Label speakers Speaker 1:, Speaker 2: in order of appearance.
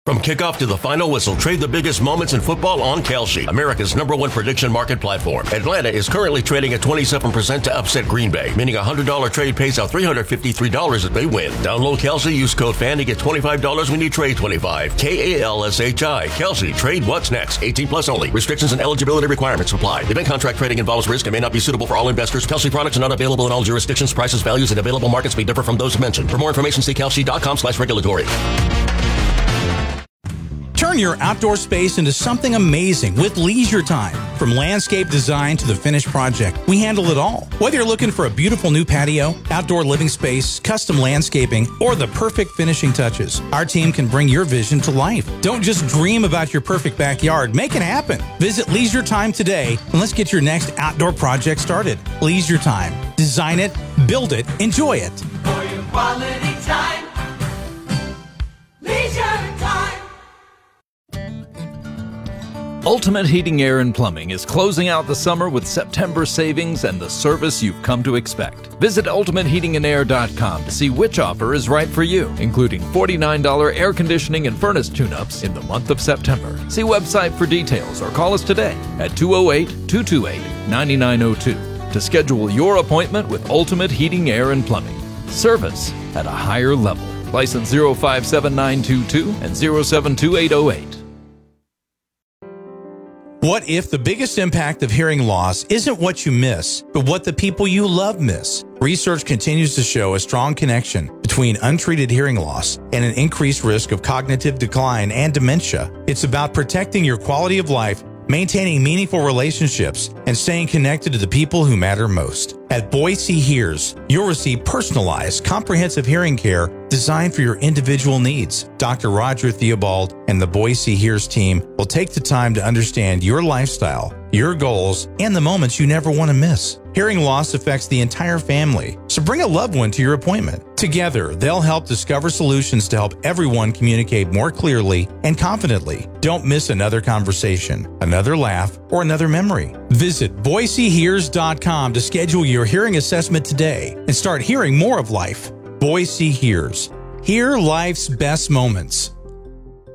Speaker 1: From kickoff to the final whistle, trade the biggest moments in football on Kalshi, America's #1 prediction market platform. Atlanta is currently trading at 27% to upset Green Bay, meaning a $100 trade pays out $353 if they win. Download Kalshi, use code FAN to get $25 when you trade 25. KALSHI. Kalshi. Trade what's next. 18 plus only. Restrictions and eligibility requirements apply. Event contract trading involves risk and may not be suitable for all investors. Kalshi products are not available in all jurisdictions. Prices, values, and available markets may differ from those mentioned. For more information, see kalshi.com/regulatory.
Speaker 2: Turn your outdoor space into something amazing with Leisure Time. From landscape design to the finished project, we handle it all. Whether you're looking for a beautiful new patio, outdoor living space, custom landscaping, or the perfect finishing touches, our team can bring your vision to life. Don't just dream about your perfect backyard, make it happen. Visit Leisure Time today and let's get your next outdoor project started. Leisure Time. Design it, build it, enjoy it.
Speaker 3: For your quality time, Leisure Time.
Speaker 4: Ultimate Heating, Air, and Plumbing is closing out the summer with September savings and the service you've come to expect. Visit ultimateheatingandair.com to see which offer is right for you, including $49 air conditioning and furnace tune-ups in the month of September. See website for details or call us today at 208-228-9902 to schedule your appointment with Ultimate Heating, Air, and Plumbing. Service at a higher level. License 057922 and 072808.
Speaker 2: What if the biggest impact of hearing loss isn't what you miss, but what the people you love miss? Research continues to show a strong connection between untreated hearing loss and an increased risk of cognitive decline and dementia. It's about protecting your quality of life, maintaining meaningful relationships, and staying connected to the people who matter most. At Boise Hears, you'll receive personalized, comprehensive hearing care designed for your individual needs. Dr. Roger Theobald and the Boise Hears team will take the time to understand your lifestyle, your goals, and the moments you never want to miss. Hearing loss affects the entire family, so bring a loved one to your appointment. Together, they'll help discover solutions to help everyone communicate more clearly and confidently. Don't miss another conversation, another laugh, or another memory. Visit BoiseHears.com to schedule your hearing assessment today and start hearing more of life. Boise Hears. Hear life's best moments.